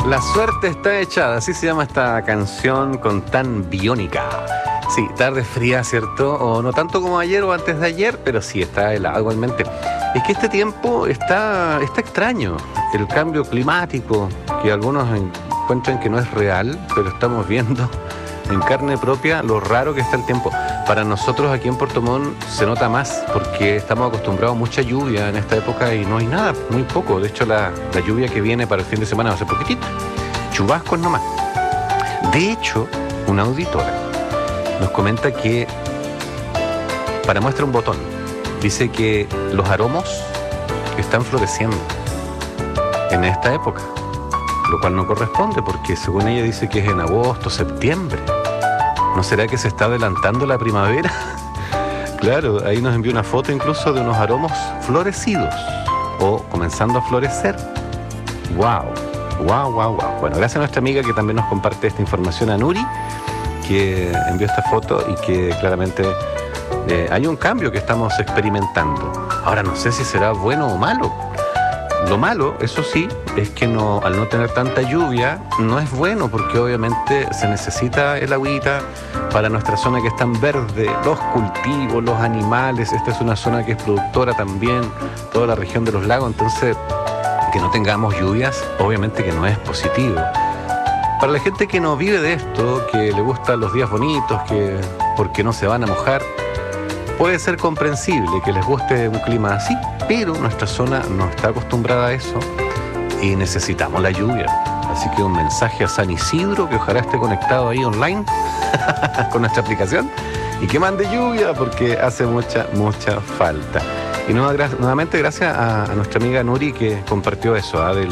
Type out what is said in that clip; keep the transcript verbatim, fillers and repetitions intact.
La suerte está echada, así se llama esta canción con tan biónica. Sí, tarde fría, ¿cierto? O no tanto como ayer o antes de ayer, pero sí está helado igualmente. Es que este tiempo está, está extraño. El cambio climático, que algunos encuentran que no es real, pero estamos viendo en carne propia lo raro que está el tiempo. Para nosotros aquí en Puerto Montt se nota más porque estamos acostumbrados a mucha lluvia en esta época y no hay nada, muy poco. De hecho, la, la lluvia que viene para el fin de semana va a ser poquitita, chubascos nomás. De hecho, una auditora nos comenta que, para muestra un botón, dice que los aromos están floreciendo en esta época, lo cual no corresponde porque según ella dice que es en agosto, septiembre. ¿No será que se está adelantando la primavera? Claro, ahí nos envió una foto incluso de unos aromos florecidos o comenzando a florecer. ¡Wow! ¡Wow, wow, wow! Bueno, gracias a nuestra amiga que también nos comparte esta información, a Nuri, que envió esta foto y que claramente eh, hay un cambio que estamos experimentando. Ahora no sé si será bueno o malo. Lo malo, eso sí, es que no, al no tener tanta lluvia, no es bueno porque obviamente se necesita el agüita para nuestra zona que es tan verde, los cultivos, los animales. Esta es una zona que es productora también, toda la región de los lagos, entonces que no tengamos lluvias, obviamente que no es positivo. Para la gente que no vive de esto, que le gustan los días bonitos, que porque no se van a mojar, puede ser comprensible que les guste un clima así, pero nuestra zona no está acostumbrada a eso y necesitamos la lluvia. Así que un mensaje a San Isidro, que ojalá esté conectado ahí online con nuestra aplicación y que mande lluvia porque hace mucha, mucha falta. Y nuevamente gracias a, a nuestra amiga Nuri que compartió eso, ¿eh?